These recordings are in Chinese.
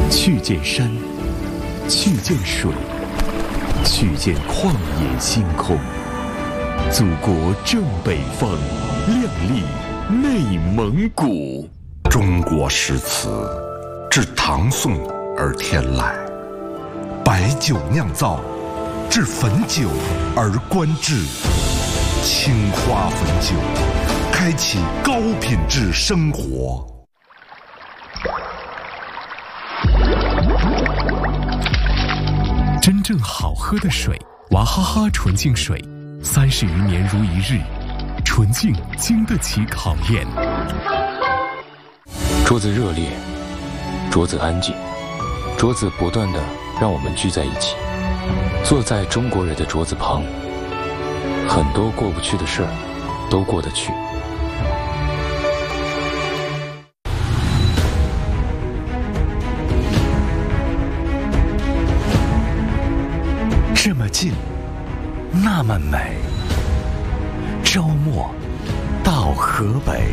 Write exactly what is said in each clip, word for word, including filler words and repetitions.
去见山，去见水，去见旷野星空。祖国正北方，亮丽内蒙古。 中国诗词自唐宋而天来，白酒酿造，至汾酒而观致。青花汾酒，开启高品质生活。 真正好喝的水，娃哈哈纯净水，三十余年如一日，纯净经得起考验。 桌子热烈，桌子安静，桌子不断地让我们聚在一起，坐在中国人的桌子旁，很多过不去的事儿都过得去。 这么近，那么美。周末到河北。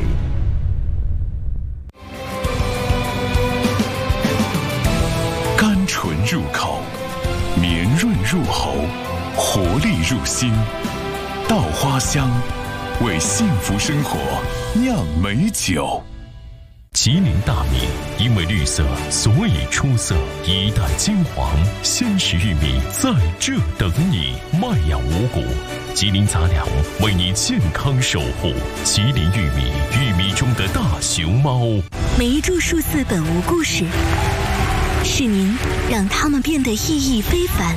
甘醇入口，绵润入喉，活力入心。稻花香，为幸福生活酿美酒。吉林大米因为绿色，所以出色。一代金黄，鲜食玉米在这等你。麦养五谷，吉林杂粮为你健康守护。吉林玉米，玉米中的大熊猫。 每一株树寺本无故事，是您让它们变得意义非凡。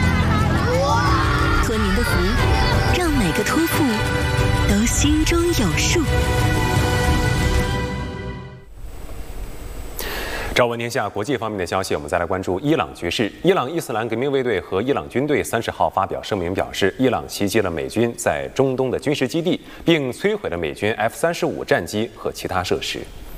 托您的福，让每个托付都心中有数。 朝闻天下国际方面的消息，我们再来关注伊朗局势。伊朗伊斯兰革命卫队和伊朗军队三十号发表声明，表示伊朗袭击了美军在中东的军事基地，并摧毁了美军 F 三十五战机和其他设施。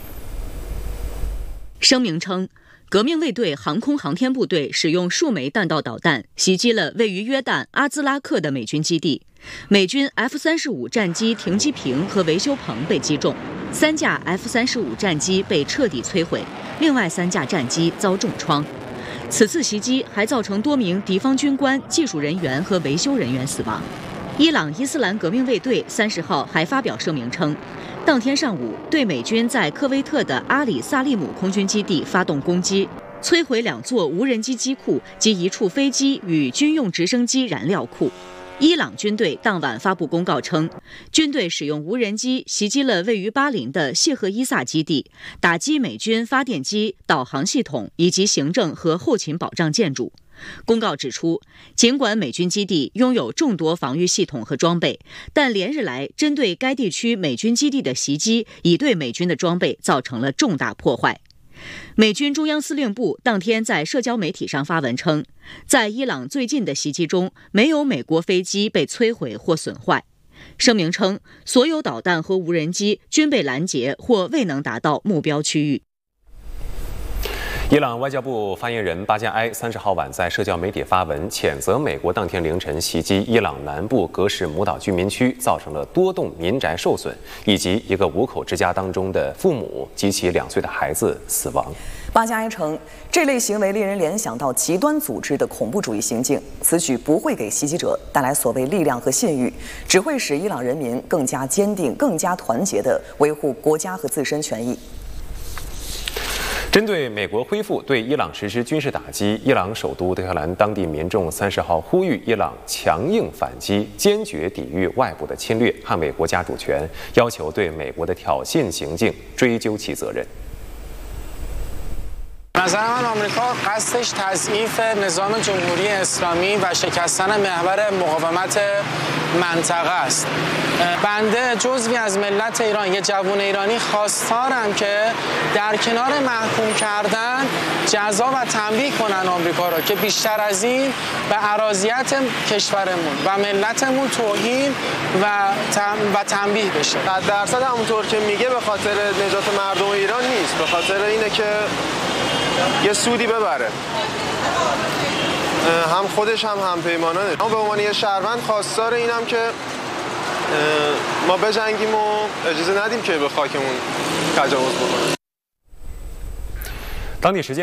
声明称，革命卫队航空航天部队使用数枚弹道导弹袭击了位于约旦阿兹拉克的美军基地，美军 F 三十五战机停机坪和维修棚被击中，三架 F 三十五战机被彻底摧毁，另外三架战机遭重创。此次袭击还造成多名敌方军官、技术人员和维修人员死亡。伊朗伊斯兰革命卫队三十号还发表声明称，当天上午对美军在科威特的阿里萨利姆空军基地发动攻击，摧毁两座无人机机库及一处飞机与军用直升机燃料库。伊朗军队当晚发布公告称，军队使用无人机袭击了位于巴林的谢赫伊萨基地，打击美军发电机、导航系统以及行政和后勤保障建筑。公告指出，尽管美军基地拥有众多防御系统和装备，但连日来针对该地区美军基地的袭击已对美军的装备造成了重大破坏。美军中央司令部当天在社交媒体上发文称，在伊朗最近的袭击中，没有美国飞机被摧毁或损坏。声明称，所有导弹和无人机均被拦截或未能达到目标区域。 伊朗外交部发言人巴加埃三十号晚在社交媒体发文，谴责美国当天凌晨袭击伊朗南部格什姆岛居民区，造成了多栋民宅受损，以及一个五口之家当中的父母及其两岁的孩子死亡。 巴加埃称，这类行为令人联想到极端组织的恐怖主义行径，此举不会给袭击者带来所谓力量和信誉，只会使伊朗人民更加坚定、更加团结地维护国家和自身权益。 针对美国恢复对伊朗实施军事打击，伊朗首都德黑兰当地民众三十号呼吁伊朗强硬反击，坚决抵御外部的侵略，捍卫国家主权，要求对美国的挑衅行径追究其责任。 به نظر من آمریکا قصدش تضعیف نظام جمهوری اسلامی و شکستن محور مقاومت منطقه است. بنده جزوی از ملت ایران، یه جوان ایرانی خواستارم که در کنار محکوم کردن جزا و تنبیه کنن آمریکا را که بیشتر از این به اراضیت کشورمون و ملتمون توهین و و تنبیه بشه. صد درصد همونطور که میگه به خاطر نجات مردم ایران نیست، به خاطر اینه که یه سودی ببره، هم خودش هم همپیمانانه. ما به عنوان یه شهروند خواستار اینم که ما بجنگیم و اجازه ندیم که به خاکمون تجاوز بکنه. 当地时间